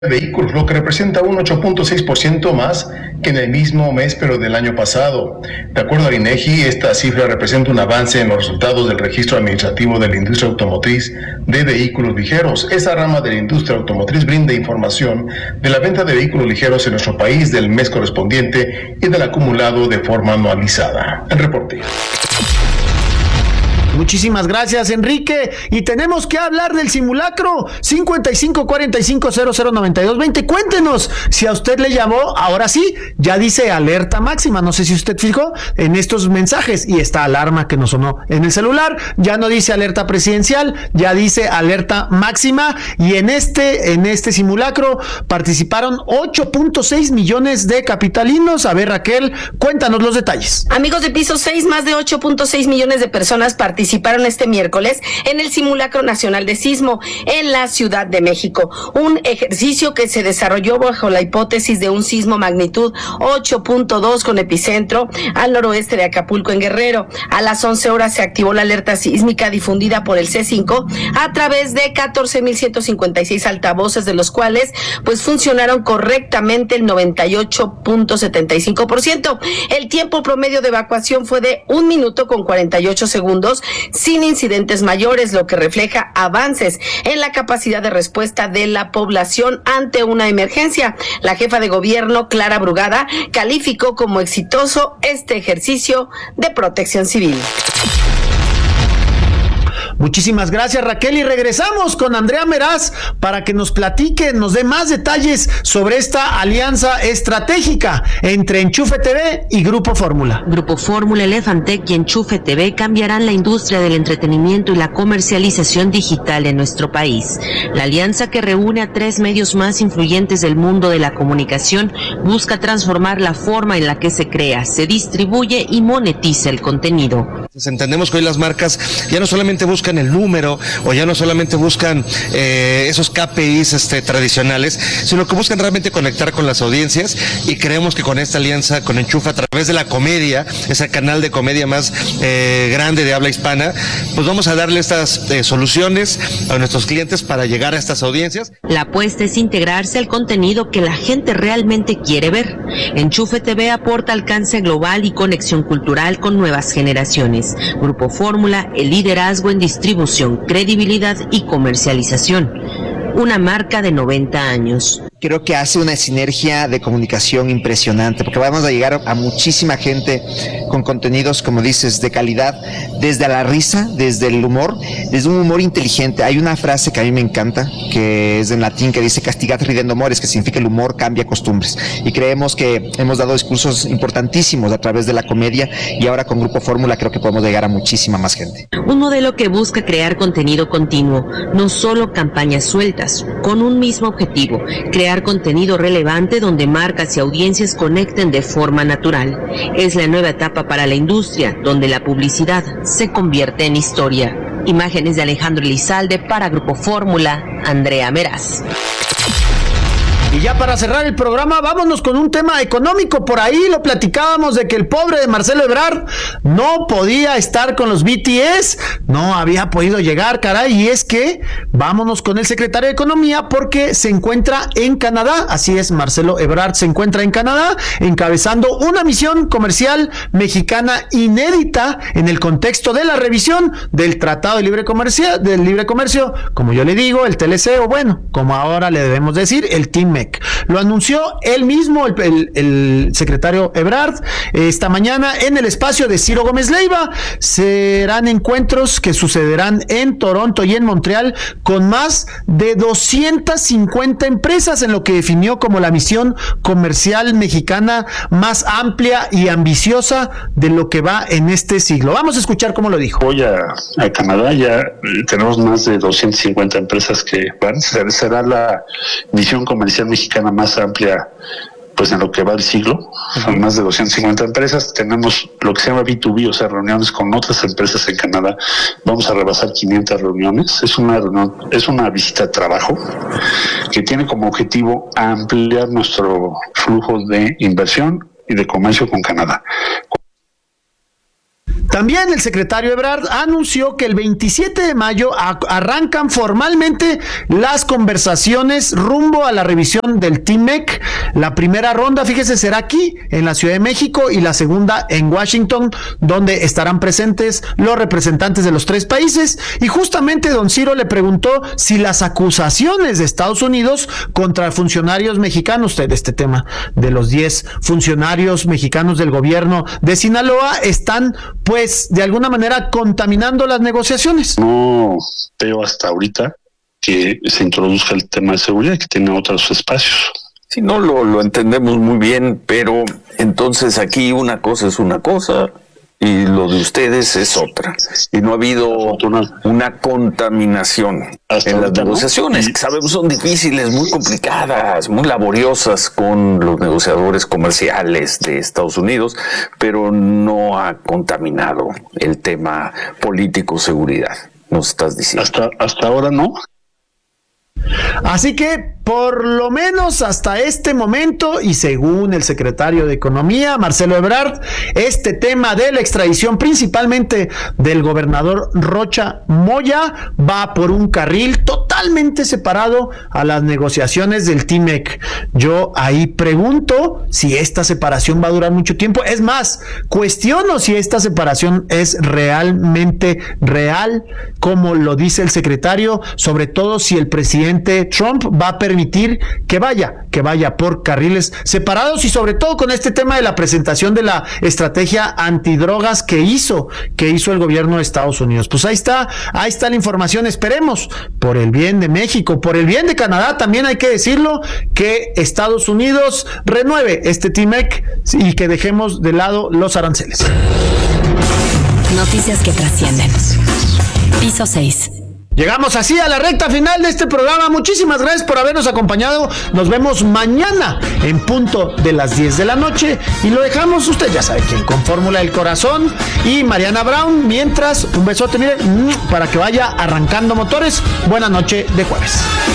vehículos, lo que representa un 8.6% más que en el mismo mes pero del año pasado. De acuerdo al INEGI, esta cifra representa un avance en los resultados del registro administrativo de la industria automotriz de vehículos ligeros. Esa rama de la industria automotriz brinda información de la venta de vehículos ligeros en nuestro país del mes correspondiente y del acumulado de forma anualizada. El reporte. Muchísimas gracias, Enrique. Y tenemos que hablar del simulacro 5545009220. Cuéntenos si a usted le llamó. Ahora sí, ya dice alerta máxima. No sé si usted fijó en estos mensajes y esta alarma que nos sonó en el celular. Ya no dice alerta presidencial, ya dice alerta máxima. Y en este simulacro participaron 8.6 millones de capitalinos. A ver, Raquel, cuéntanos los detalles. Amigos de Piso 6, más de 8.6 millones de personas participaron este miércoles en el Simulacro Nacional de Sismo en la Ciudad de México, un ejercicio que se desarrolló bajo la hipótesis de un sismo magnitud 8.2 con epicentro al noroeste de Acapulco, en Guerrero. A las 11 horas se activó la alerta sísmica difundida por el C5 a través de 14,156 altavoces, de los cuales pues funcionaron correctamente el 98.75%. El tiempo promedio de evacuación fue de 1 minuto con 48 segundos, sin incidentes mayores, lo que refleja avances en la capacidad de respuesta de la población ante una emergencia. La jefa de gobierno, Clara Brugada, calificó como exitoso este ejercicio de protección civil. Muchísimas gracias, Raquel, y regresamos con Andrea Meraz para que nos platique, nos dé más detalles sobre esta alianza estratégica entre Enchufe TV y Grupo Fórmula. Grupo Fórmula, Elefantec y Enchufe TV cambiarán la industria del entretenimiento y la comercialización digital en nuestro país. La alianza, que reúne a 3 medios más influyentes del mundo de la comunicación, busca transformar la forma en la que se crea, se distribuye y monetiza el contenido. Entendemos que hoy las marcas ya no solamente buscan el número o ya no solamente buscan esos KPIs tradicionales, sino que buscan realmente conectar con las audiencias, y creemos que con esta alianza con Enchufe, a través de la comedia, ese canal de comedia más grande de habla hispana, pues vamos a darle estas soluciones a nuestros clientes para llegar a estas audiencias. La apuesta es integrarse al contenido que la gente realmente quiere ver. Enchufe TV aporta alcance global y conexión cultural con nuevas generaciones. Grupo Fórmula, el liderazgo en distribución, credibilidad y comercialización. Una marca de 90 años. Creo que hace una sinergia de comunicación impresionante, porque vamos a llegar a muchísima gente con contenidos, como dices, de calidad, desde la risa, desde el humor, desde un humor inteligente. Hay una frase que a mí me encanta, que es en latín, que dice castigad ridendo mores, que significa el humor cambia costumbres. Y creemos que hemos dado discursos importantísimos a través de la comedia, y ahora con Grupo Fórmula creo que podemos llegar a muchísima más gente. Un modelo que busca crear contenido continuo, no solo campañas sueltas, con un mismo objetivo: crear contenido relevante donde marcas y audiencias conecten de forma natural. Es la nueva etapa para la industria, donde la publicidad se convierte en historia. Imágenes de Alejandro Elizalde para Grupo Fórmula, Andrea Meraz. Y ya para cerrar el programa, vámonos con un tema económico. Por ahí lo platicábamos de que el pobre de Marcelo Ebrard no podía estar con los BTS, no había podido llegar, caray, y es que vámonos con el secretario de Economía, porque se encuentra en Canadá. Así es, Marcelo Ebrard se encuentra en Canadá encabezando una misión comercial mexicana inédita en el contexto de la revisión del Tratado de Libre Comercio, como yo le digo, el TLC, o bueno, como ahora le debemos decir, el TIMEC. Lo anunció él mismo, el secretario Ebrard, esta mañana en el espacio de Ciro Gómez Leiva. Serán encuentros que sucederán en Toronto y en Montreal con más de 250 empresas, en lo que definió como la misión comercial mexicana más amplia y ambiciosa de lo que va en este siglo. Vamos a escuchar cómo lo dijo. Voy a Canadá, ya tenemos más de 250 empresas que van. Será la misión comercial mexicana más amplia pues en lo que va el siglo. Son más de 250 empresas. Tenemos lo que se llama B2B, o sea, reuniones con otras empresas en Canadá. Vamos a rebasar 500 reuniones. Es una visita de trabajo que tiene como objetivo ampliar nuestro flujo de inversión y de comercio con Canadá. También el secretario Ebrard anunció que el 27 de mayo arrancan formalmente las conversaciones rumbo a la revisión del TMEC. La primera ronda, fíjese, será aquí en la Ciudad de México y la segunda en Washington, donde estarán presentes los representantes de los tres países. Y justamente don Ciro le preguntó si las acusaciones de Estados Unidos contra funcionarios mexicanos, este tema de los 10 funcionarios mexicanos del gobierno de Sinaloa, están pues de alguna manera contaminando las negociaciones. No veo hasta ahorita que se introduzca el tema de seguridad, que tiene otros espacios. Sí, no, lo entendemos muy bien, pero entonces aquí una cosa es una cosa y lo de ustedes es otra. Y no ha habido una contaminación en las negociaciones, que sabemos son difíciles, muy complicadas, muy laboriosas con los negociadores comerciales de Estados Unidos, pero no ha contaminado el tema político-seguridad, nos estás diciendo. Hasta ahora no. Así que, por lo menos hasta este momento, y según el secretario de Economía, Marcelo Ebrard, este tema de la extradición, principalmente del gobernador Rocha Moya, va por un carril totalmente separado a las negociaciones del TMEC. Yo ahí pregunto si esta separación va a durar mucho tiempo. Es más, cuestiono si esta separación es realmente real, como lo dice el secretario, sobre todo si el presidente Trump va a permitir que vaya por carriles separados, y sobre todo con este tema de la presentación de la estrategia antidrogas que hizo el gobierno de Estados Unidos. Pues ahí está la información. Esperemos, por el bien de México, por el bien de Canadá, también hay que decirlo, que Estados Unidos renueve este TMEC y que dejemos de lado los aranceles. Noticias que trascienden. Piso 6. Llegamos así a la recta final de este programa. Muchísimas gracias por habernos acompañado. Nos vemos mañana en punto de las 10 de la noche. Y lo dejamos, usted ya sabe quién, con Fórmula del Corazón y Mariana Brown. Mientras, un besote, miren, para que vaya arrancando motores. Buena noche de jueves.